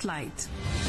Spotlight.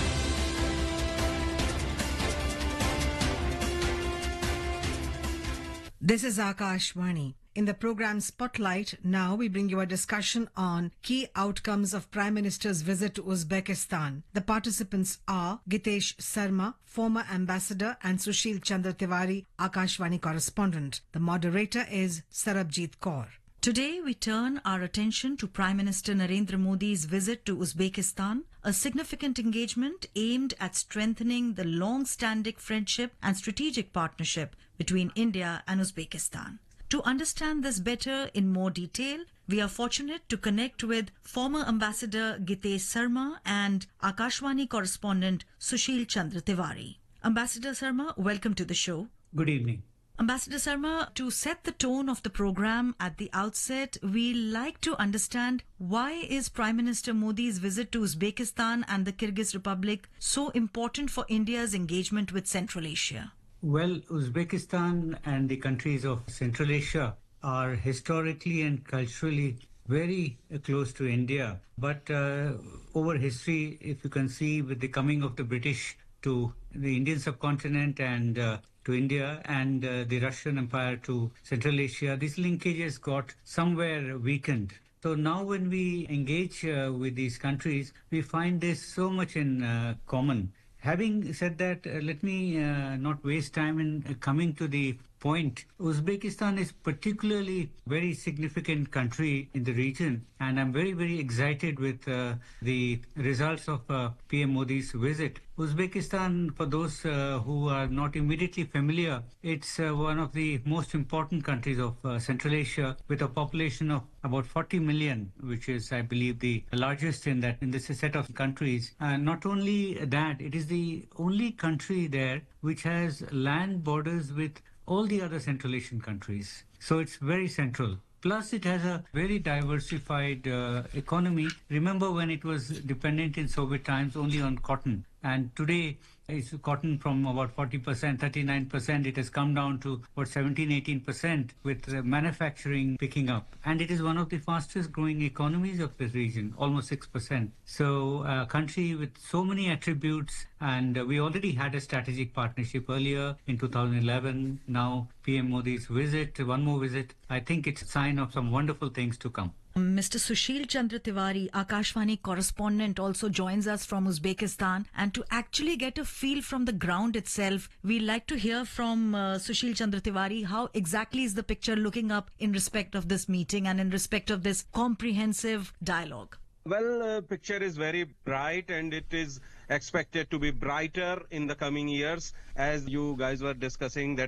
This is Akashvani. In the program Spotlight, now we bring you a discussion on key outcomes of Prime Minister's visit to Uzbekistan. The participants are Gitesh Sarma, former ambassador, and Sushil Chandra Tiwari, Akashvani correspondent. The moderator is Sarabjit Kaur. Today, we turn our attention to Prime Minister Narendra Modi's visit to Uzbekistan, a significant engagement aimed at strengthening the long-standing friendship and strategic partnership between India and Uzbekistan. To understand this better in more detail, we are fortunate to connect with former Ambassador Gitesh Sarma and Akashvani correspondent Sushil Chandra Tiwari. Ambassador Sarma, welcome to the show. Good evening. Ambassador Sarma, to set the tone of the program at the outset, we like to understand why is Prime Minister Modi's visit to Uzbekistan and the Kyrgyz Republic so important for India's engagement with Central Asia? Well, Uzbekistan and the countries of Central Asia are historically and culturally very close to India. But over history, if you can see with the coming of the British to the Indian subcontinent and to India and the Russian Empire to Central Asia, these linkages got somewhere weakened. So now when we engage with these countries, we find this so much in common. Having said that, let me not waste time in coming to the point. Uzbekistan is particularly very significant country in the region, and I'm very, very excited with the results of PM Modi's visit. Uzbekistan, for those who are not immediately familiar, it's one of the most important countries of Central Asia with a population of about 40 million, which is, I believe, the largest in this set of countries. And not only that, it is the only country there which has land borders with all the other Central Asian countries. So it's very central. Plus, it has a very diversified economy. Remember when it was dependent in Soviet times only on cotton. And today, it's cotton from about 40%, 39%. It has come down to about 17, 18% with manufacturing picking up. And it is one of the fastest growing economies of the region, almost 6%. So a country with so many attributes. And we already had a strategic partnership earlier in 2011. Now PM Modi's visit, one more visit. I think it's a sign of some wonderful things to come. Mr. Sushil Chandra Tiwari, Akashvani correspondent, also joins us from Uzbekistan. And to actually get a feel from the ground itself, we like to hear from Sushil Chandra Tiwari how exactly is the picture looking up in respect of this meeting and in respect of this comprehensive dialogue. Well, picture is very bright and it is expected to be brighter in the coming years. As you guys were discussing that